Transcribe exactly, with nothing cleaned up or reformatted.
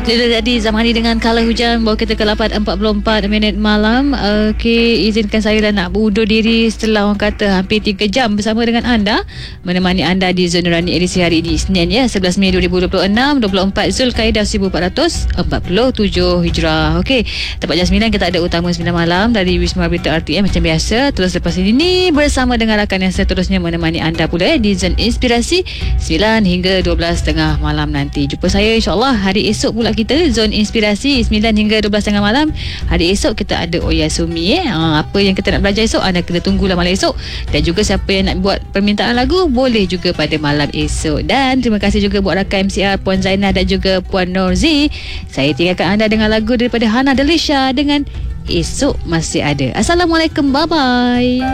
Jadi Zamani dengan Kala Hujan bawa kita ke lapan empat puluh empat minit malam. Okey, izinkan saya dah nak berundur diri setelah orang kata hampir tiga jam bersama dengan anda, menemani anda di Zon Nurani edisi hari ini Isnin ya, sebelas Mei dua ribu dua puluh enam, dua puluh empat Zulkaidah seribu empat ratus empat puluh tujuh Hijrah. Okey, tepat jam sembilan kita ada utama sembilan malam dari Wisma Berita R T M macam biasa. Terus lepas ini bersama dengan rakan yang seterusnya menemani anda pula ya, di Zon Inspirasi sembilan hingga dua belas tiga puluh malam nanti. Jumpa saya insya-Allah hari esok pula kita Zon Inspirasi sembilan hingga dua belas tiga puluh malam. Hari esok kita ada Oyasumi eh. Ha, apa yang kita nak belajar esok anda kena tunggulah malam esok. Dan juga siapa yang nak buat permintaan lagu boleh juga pada malam esok. Dan terima kasih juga buat rakan M C R Puan Zainah dan juga Puan Norzi. Saya tinggalkan anda dengan lagu daripada Hana Delisha dengan Esok Masih Ada. Assalamualaikum, bye bye.